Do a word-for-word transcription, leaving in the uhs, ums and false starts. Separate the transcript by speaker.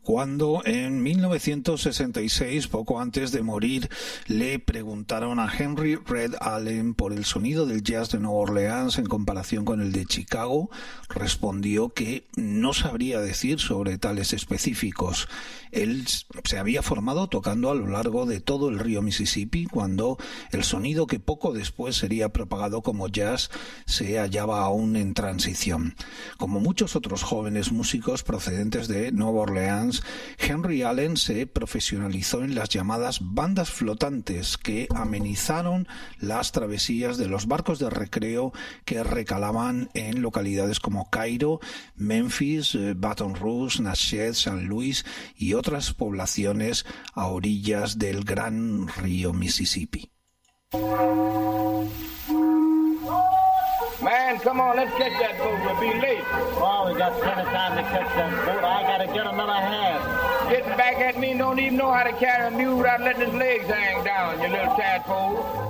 Speaker 1: cuando en mil novecientos sesenta y seis, poco antes de morir, le preguntaron a Henry Red Allen por el sonido del jazz de Nueva Orleans en comparación con el de Chicago. Respondió que no sabría decir sobre tales específicos. Él se había formado tocando a lo largo de todo el río Mississippi cuando el sonido que poco después sería propagado como jazz se hallaba aún en transición. Como muchos otros jóvenes músicos procedentes de Nueva Orleans, Henry Allen se profesionalizó en las llamadas bandas flotantes que amenizaron las travesías de los barcos de recreo que recalaban en localidades como Cairo, Memphis, Baton Rouge, Natchez, San Luis y otras poblaciones a orillas del gran río Mississippi.
Speaker 2: Man, come on, let's catch that boat. We'll be late.
Speaker 3: Oh, we got plenty of time to catch that boat. I gotta get another hand.
Speaker 2: Getting back at me, don't even know how to carry a mule without letting his legs hang down, you little tadpole.